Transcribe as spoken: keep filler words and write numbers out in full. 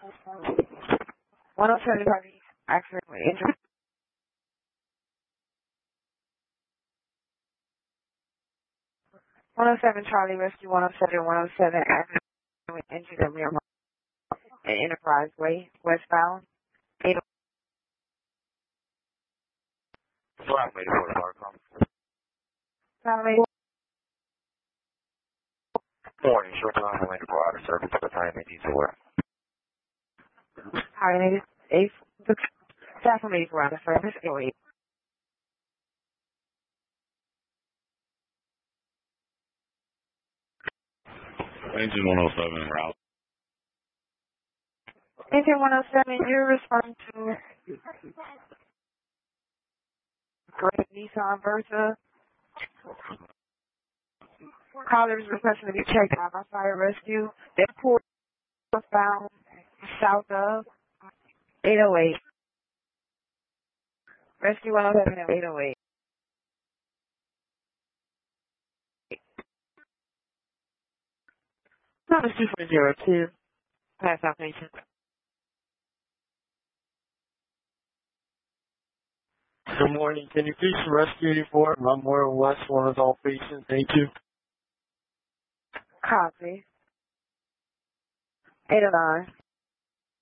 one oh seven Charlie, accidentally injured. one oh seven Charlie, rescue one oh seven, one oh seven, accidentally injured at Miramar at Enterprise Way, westbound. eight Flight made for the car come. Charlie, Morning, short time for Linda for outer service at the time at D four. Charlie, needed eight, the staff from eighty-four on the service, eight oh eight. Engine one oh seven en route. Engine one oh seven, you're responding to Great Nissan Versa. Caller is requesting to be checked out by fire rescue. They're pulled found south of eight oh eight. Rescue one oh seven at eight oh eight. Number two four zero two. Pass out patient. Good morning. Can you please rescue eighty-four? Run more or less one of all patients. Thank you. Copy. eight oh nine.